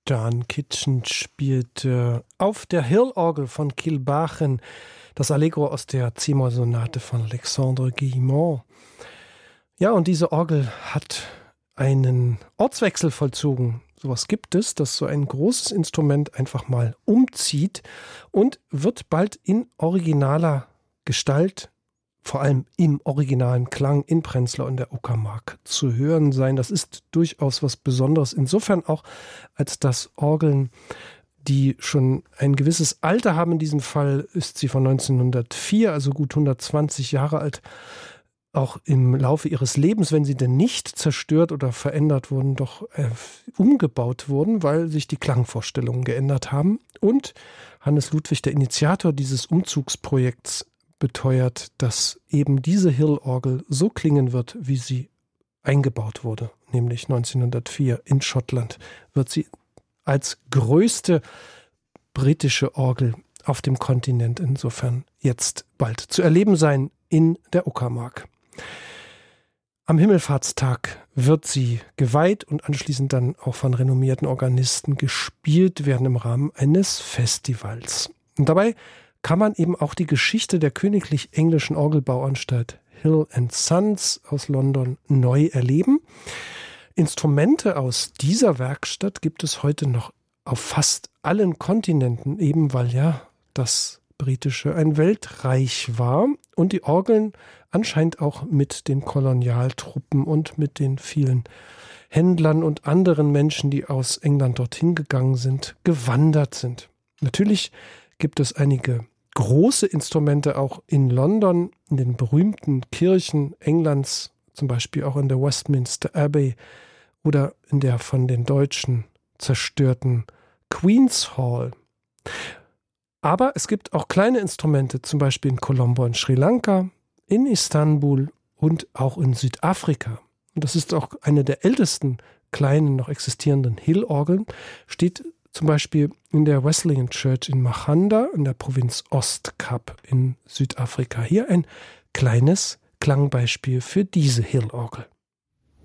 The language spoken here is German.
John Kitchen spielte auf der Hill-Orgel von Kilbachen das Allegro aus der C-Moll-Sonate von Alexandre Guillemot. Ja, und diese Orgel hat einen Ortswechsel vollzogen. Sowas gibt es, dass so ein großes Instrument einfach mal umzieht und wird bald in originaler Gestalt, vor allem im originalen Klang in Prenzlau in der Uckermark zu hören sein. Das ist durchaus was Besonderes. Insofern auch, als dass Orgeln, die schon ein gewisses Alter haben, in diesem Fall ist sie von 1904, also gut 120 Jahre alt, auch im Laufe ihres Lebens, wenn sie denn nicht zerstört oder verändert wurden, doch umgebaut wurden, weil sich die Klangvorstellungen geändert haben. Und Hannes Ludwig, der Initiator dieses Umzugsprojekts, beteuert, dass eben diese Hill-Orgel so klingen wird, wie sie eingebaut wurde, nämlich 1904 in Schottland wird sie als größte britische Orgel auf dem Kontinent insofern jetzt bald zu erleben sein in der Uckermark. Am Himmelfahrtstag wird sie geweiht und anschließend dann auch von renommierten Organisten gespielt werden im Rahmen eines Festivals. Und dabei kann man eben auch die Geschichte der Königlich Englischen Orgelbauanstalt Hill & Sons aus London neu erleben. Instrumente aus dieser Werkstatt gibt es heute noch auf fast allen Kontinenten, eben weil ja das Britische ein Weltreich war und die Orgeln anscheinend auch mit den Kolonialtruppen und mit den vielen Händlern und anderen Menschen, die aus England dorthin gegangen sind, gewandert sind. Natürlich gibt es einige große Instrumente auch in London, in den berühmten Kirchen Englands, zum Beispiel auch in der Westminster Abbey oder in der von den Deutschen zerstörten Queen's Hall. Aber es gibt auch kleine Instrumente, zum Beispiel in Colombo in Sri Lanka, in Istanbul und auch in Südafrika. Und das ist auch eine der ältesten kleinen noch existierenden Hill-Orgeln, steht zum Beispiel in der Wesleyan Church in Machanda in der Provinz Ostkap in Südafrika. Hier ein kleines Klangbeispiel für diese Hill-Orgel.